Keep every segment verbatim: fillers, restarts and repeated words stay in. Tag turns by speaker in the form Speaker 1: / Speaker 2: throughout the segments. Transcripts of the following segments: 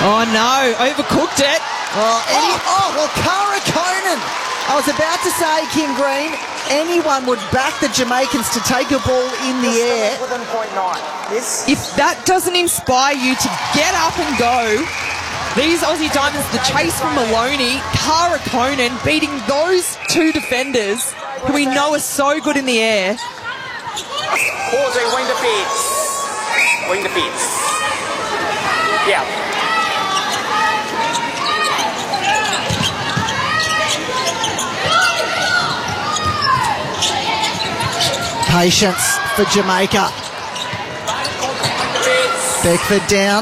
Speaker 1: Oh no, overcooked it.
Speaker 2: Oh, any, oh well, Cara Conan. I was about to say, Kim Green, anyone would back the Jamaicans to take a ball in the air.
Speaker 1: If that doesn't inspire you to get up and go, these Aussie Diamonds, the chase from Maloney, Cara Conan beating those two defenders who we know are so good in the air.
Speaker 3: Jose, wing the feet. Wing the feet. Yeah.
Speaker 2: Patience for Jamaica. Beckford down.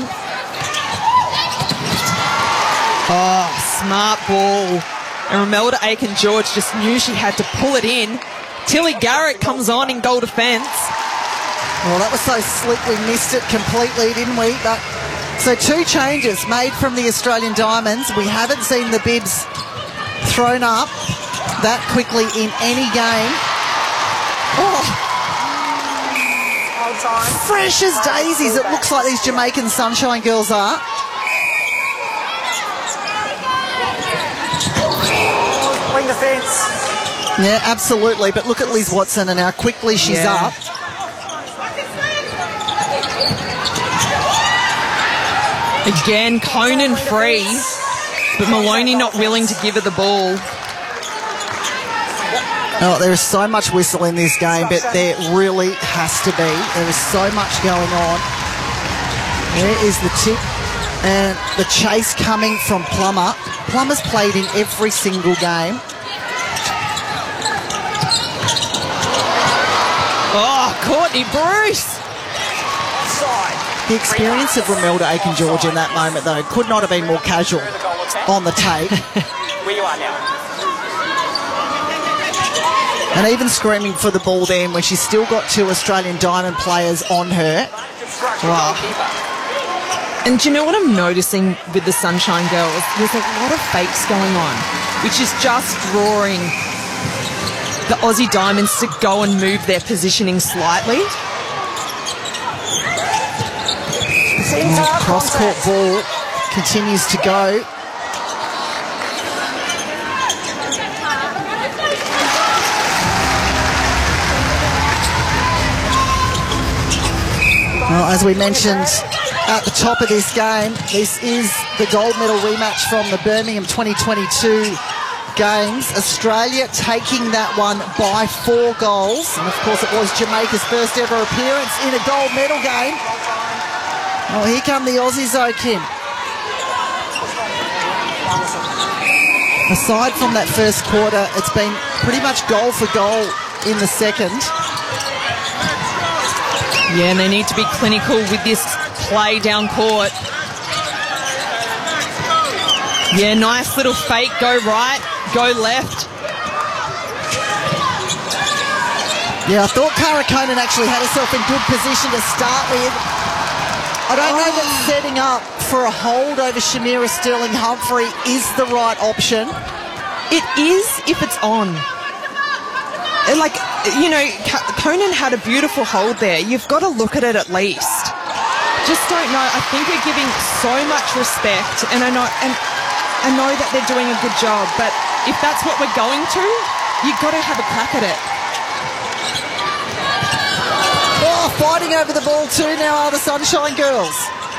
Speaker 1: Oh, smart ball. And Romelda Aiken-George just knew she had to pull it in. Tilly Garrett comes on in goal defence.
Speaker 2: Well, that was so slick, we missed it completely, didn't we? But, so two changes made from the Australian Diamonds. We haven't seen the bibs thrown up that quickly in any game. Oh, fresh as daisies, it looks like these Jamaican Sunshine Girls are.
Speaker 3: Wing the fence.
Speaker 2: Yeah, absolutely. But look at Liz Watson and how quickly she's
Speaker 1: Yeah.
Speaker 2: up.
Speaker 1: Again, Conan free, but Maloney not willing to give her the ball.
Speaker 2: Oh, there is so much whistle in this game, but there really has to be. There is so much going on. There is the tip and the chase coming from Plummer. Plummer's played in every single game.
Speaker 1: Oh, Courtney Bruce!
Speaker 2: The experience of Romelda Aiken-George in that moment, though, could not have been more casual on the tape.
Speaker 3: Where you are now.
Speaker 2: And even screaming for the ball then when she's still got two Australian Diamond players on her.
Speaker 1: Wow. And do you know what I'm noticing with the Sunshine Girls? There's a lot of fakes going on, which is just drawing the Aussie Diamonds to go and move their positioning slightly.
Speaker 2: Oh, cross-court ball continues to go. Well, as we mentioned at the top of this game, this is the gold medal rematch from the Birmingham twenty twenty-two games. Australia taking that one by four goals. And of course it was Jamaica's first ever appearance in a gold medal game. Oh, here come the Aussies, though, Kim. Aside from that first quarter, it's been pretty much goal for goal in the second.
Speaker 1: Yeah, and they need to be clinical with this play down court. Yeah, nice little fake. Go right, go left.
Speaker 2: Yeah, I thought Cara Conan actually had herself in good position to start with. I don't know that setting up for a hold over Shamira Sterling-Humphrey is the right option.
Speaker 1: It is if it's on. Like, you know, Conan had a beautiful hold there. You've got to look at it at least. Just don't know. I think we're giving so much respect, and I know, and I know that they're doing a good job. But if that's what we're going to, you've got to have a crack at it.
Speaker 2: Oh, fighting over the ball too now are the Sunshine Girls.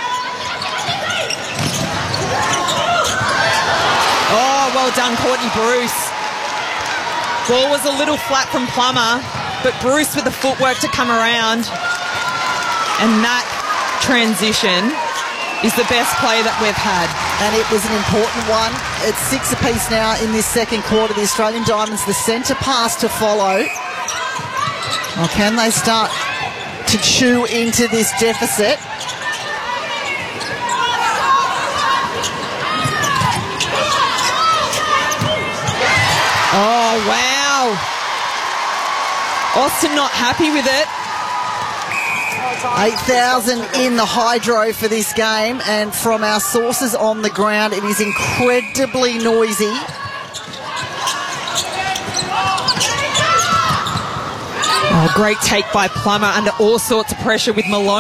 Speaker 1: Oh, well done, Courtney Bruce. Ball was a little flat from Plummer, but Bruce with the footwork to come around. And that transition is the best play that we've had.
Speaker 2: And it was an important one. It's six apiece now in this second quarter. The Australian Diamonds, the centre pass to follow. Well, can they start to chew into this deficit?
Speaker 1: Oh, wow. Austin not happy with it.
Speaker 2: eight thousand in the hydro for this game, and from our sources on the ground, it is incredibly noisy.
Speaker 1: Oh, great take by Plummer under all sorts of pressure with Malone.